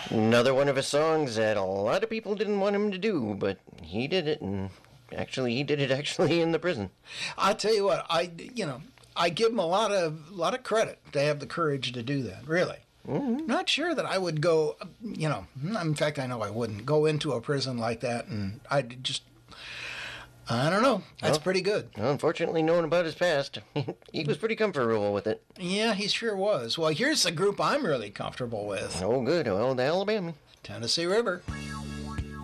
Another one of his songs that a lot of people didn't want him to do, but he did it, and actually, he did it actually in the prison. I tell you what, I give him a lot of credit to have the courage to do that. Really, not sure that I would go. In fact, I know I wouldn't go into a prison like that, and I don't know. That's pretty good. Unfortunately, knowing about his past, he was pretty comfortable with it. Yeah, he sure was. Well, here's a group I'm really comfortable with. Oh, good. Well, the Alabama. Tennessee River.